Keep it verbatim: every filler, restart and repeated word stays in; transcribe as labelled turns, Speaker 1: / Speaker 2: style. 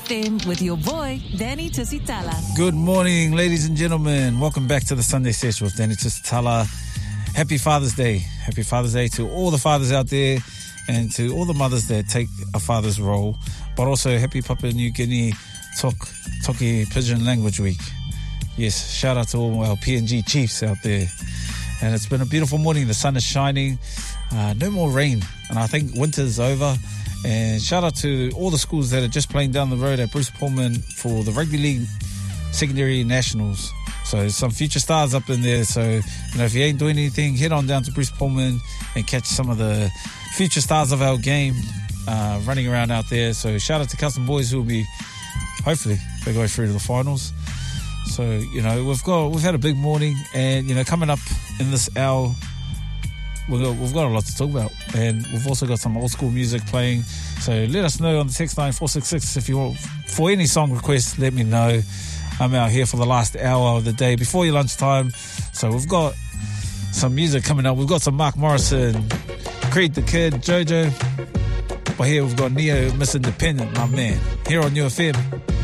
Speaker 1: F M with your boy, Danny Tusitala.
Speaker 2: Good morning, ladies and gentlemen. Welcome back to the Sunday Session with Danny Tusitala. Happy Father's Day. Happy Father's Day to all the fathers out there and to all the mothers that take a father's role. But also happy Papua New Guinea Tok, Toki Pigeon Language Week. Yes, shout out to all our P N G chiefs out there. And it's been a beautiful morning. The sun is shining. Uh, no more rain. And I think winter's over. And shout out to all the schools that are just playing down the road at Bruce Pullman for the Rugby League Secondary Nationals. So some future stars up in there. So, you know, if you ain't doing anything, head on down to Bruce Pullman and catch some of the future stars of our game uh, running around out there. So shout out to Custom Boys who will be, hopefully, they go through to the finals. So, you know, we've got we've had a big morning, and, you know, coming up in this hour, we've got, we've got a lot to talk about, and we've also got some old school music playing. So let us know on the text line four six six if you want, for any song requests, let me know. I'm out here for the last hour of the day before your lunchtime. So we've got some music coming up. We've got some Mark Morrison, Creed the Kid, Jojo. But here we've got Neo, Miss Independent, my man, here on U F M.